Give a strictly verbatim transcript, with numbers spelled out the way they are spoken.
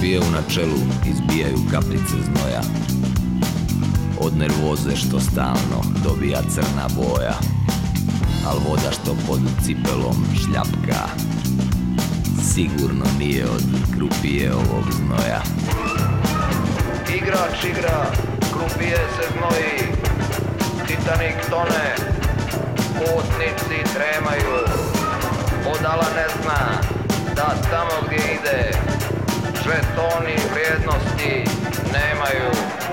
krupije u načelu izbijaju kapljice znoja od nervoze što stalno dobija crna boja, al voda što pod cipelom šljapka sigurno nije od krupije ovog znoja. Igrač igra, krupije se znoji, Titanik tone, putnici tremaju, budala ne zna da tamo gdje ide žetoni vrijednosti nemaju.